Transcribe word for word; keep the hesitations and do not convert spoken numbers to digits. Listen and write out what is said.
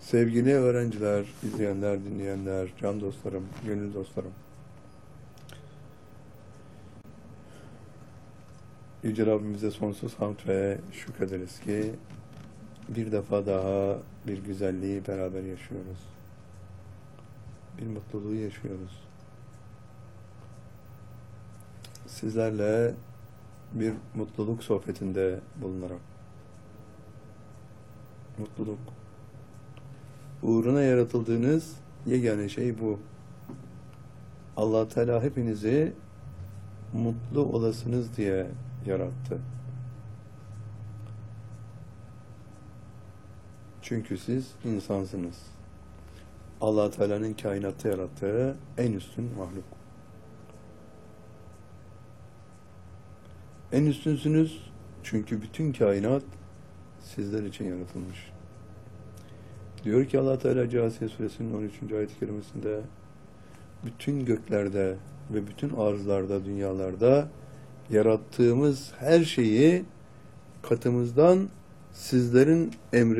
Sevgili öğrenciler, izleyenler, dinleyenler, can dostlarım, gönül dostlarım. Yüce Rabbimize sonsuz hamd ve şükrederiz ki bir defa daha bir güzelliği beraber yaşıyoruz. Bir mutluluğu yaşıyoruz. Sizlerle bir mutluluk sohbetinde bulunarak. Mutluluk. Uğruna yaratıldığınız yegane şey bu. Allah Teala hepinizi mutlu olasınız diye yarattı. Çünkü siz insansınız. Allah Teala'nın kainatta yarattığı en üstün mahluk. En üstünsünüz çünkü bütün kainat sizler için yaratılmış. Diyor ki Allah Teala Câsiye Suresinin on üçüncü ayet-i kerimesinde, bütün göklerde ve bütün arzlarda, dünyalarda yarattığımız her şeyi katımızdan sizlerin emri